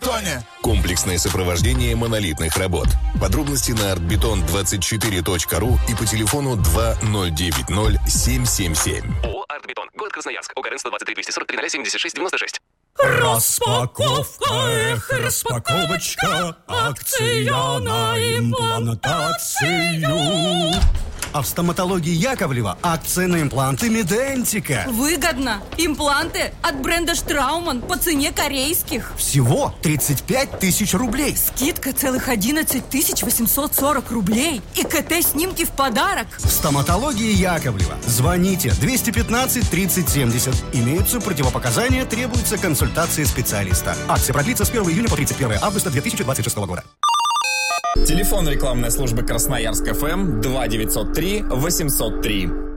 «Артбетоне». Комплексное сопровождение монолитных работ. Подробности на artbeton24.ru и по телефону 2090-777. ООО «Артбетон». Город Красноярск. ОКРН 123-243-76-96. Распаковка, распаковочка, акция на имплантацию. А в стоматологии Яковлева акция на импланты Медентика. Выгодно! Импланты от бренда Штрауман по цене корейских. Всего 35 тысяч рублей. Скидка целых 11 840 рублей. И КТ-снимки в подарок. В стоматологии Яковлева. Звоните 215 30 70. Имеются противопоказания, требуется консультация специалиста. Акция продлится с 1 июня по 31 августа 2026 года. Телефон рекламной службы Красноярск ФМ 2903 803.